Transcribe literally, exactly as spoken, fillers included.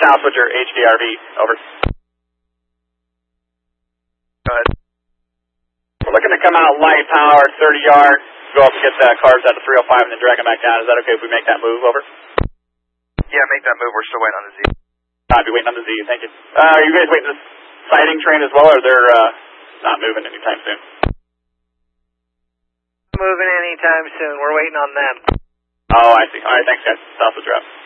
Southwidger H D R V, over. Go ahead. We're looking to come out light power, thirty yards, go up and get the cars out to three oh five and then drag them back down. Is that okay if we make that move, over? Yeah, make that move. We're still waiting on the Z. I'll be waiting on the Z, thank you. Uh, are you guys waiting for the sighting train as well, or they're uh, not moving anytime soon? Moving anytime soon. We're waiting on them. Oh, I see. All right, thanks, guys. Southwidger up.